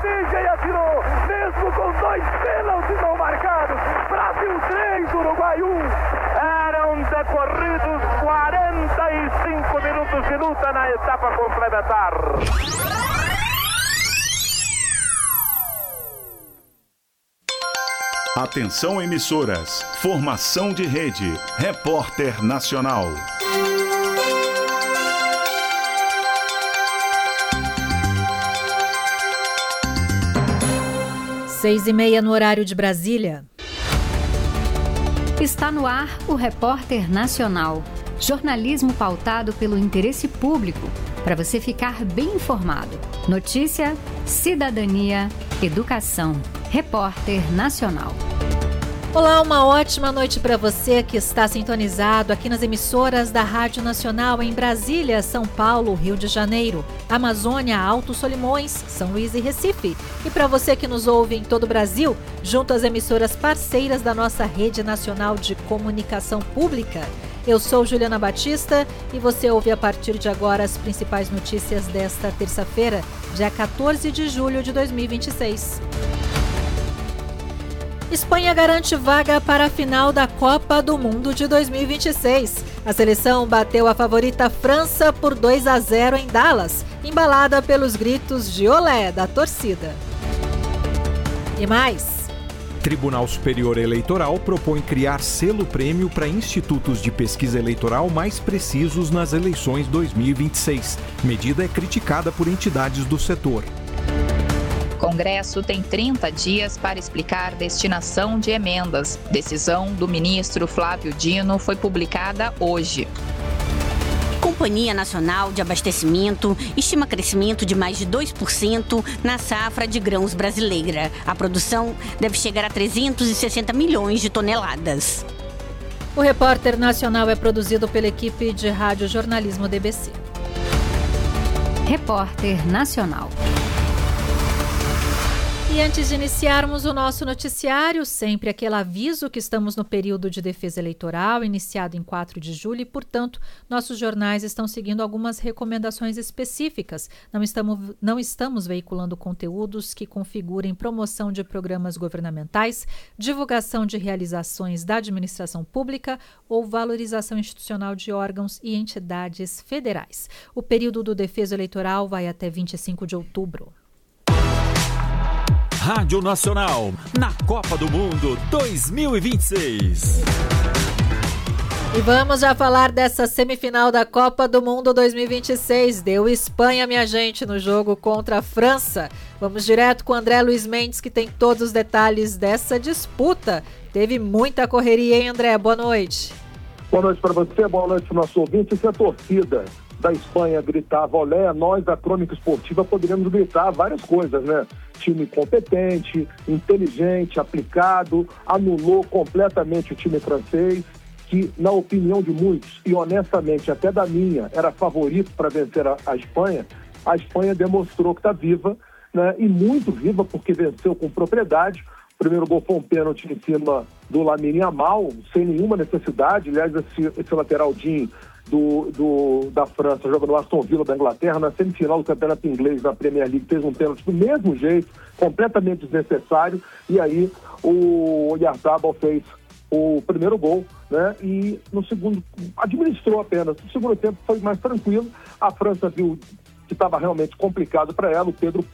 ninguém atirou, mesmo com 2 pênaltis não marcados. Brasil 3, Uruguai 1. Eram decorridos 45 minutos de luta na etapa complementar. Atenção, emissoras. Formação de rede. Repórter Nacional. 6h30 no horário de Brasília. Está no ar o Repórter Nacional. Jornalismo pautado pelo interesse público, para você ficar bem informado. Notícia, cidadania, educação. Repórter Nacional. Olá, uma ótima noite para você que está sintonizado aqui nas emissoras da Rádio Nacional em Brasília, São Paulo, Rio de Janeiro, Amazônia, Alto Solimões, São Luís e Recife. E para você que nos ouve em todo o Brasil, junto às emissoras parceiras da nossa Rede Nacional de Comunicação Pública. Eu sou Juliana Batista e você ouve a partir de agora as principais notícias desta terça-feira, dia 14 de julho de 2026. Espanha garante vaga para a final da Copa do Mundo de 2026. A seleção bateu a favorita França por 2-0 em Dallas, embalada pelos gritos de olé da torcida. E mais. Tribunal Superior Eleitoral propõe criar selo-prêmio para institutos de pesquisa eleitoral mais precisos nas eleições 2026. Medida é criticada por entidades do setor. Congresso tem 30 dias para explicar destinação de emendas. Decisão do ministro Flávio Dino foi publicada hoje. Companhia Nacional de Abastecimento estima crescimento de mais de 2% na safra de grãos brasileira. A produção deve chegar a 360 milhões de toneladas. O Repórter Nacional é produzido pela equipe de rádio jornalismo DBC. Repórter Nacional. E antes de iniciarmos o nosso noticiário, sempre aquele aviso que estamos no período de defesa eleitoral, iniciado em 4 de julho, e, portanto, nossos jornais estão seguindo algumas recomendações específicas. Não estamos veiculando conteúdos que configurem promoção de programas governamentais, divulgação de realizações da administração pública ou valorização institucional de órgãos e entidades federais. O período do defesa eleitoral vai até 25 de outubro. Rádio Nacional, na Copa do Mundo 2026. E vamos já falar dessa semifinal da Copa do Mundo 2026. Deu Espanha, minha gente, no jogo contra a França. Vamos direto com o André Luiz Mendes, que tem todos os detalhes dessa disputa. Teve muita correria, hein, André? Boa noite. Boa noite para você, boa noite para o nosso ouvinte. Se a torcida da Espanha gritava olé, nós da Crônica Esportiva poderíamos gritar várias coisas, né? Time competente, inteligente, aplicado, anulou completamente o time francês, que, na opinião de muitos, e honestamente até da minha, era favorito para vencer a Espanha. A Espanha demonstrou que está viva, né? E muito viva, porque venceu com propriedade. O primeiro gol foi um pênalti em cima do Lamine Yamal, sem nenhuma necessidade. Aliás, esse lateralzinho da França, joga no Aston Villa da Inglaterra, na semifinal do campeonato inglês da Premier League, fez um pênalti do mesmo jeito, completamente desnecessário, e aí o Oyarzabal fez o primeiro gol, né? E no segundo, administrou apenas. No segundo tempo foi mais tranquilo, a França viu que estava realmente complicado para ela, o Pedro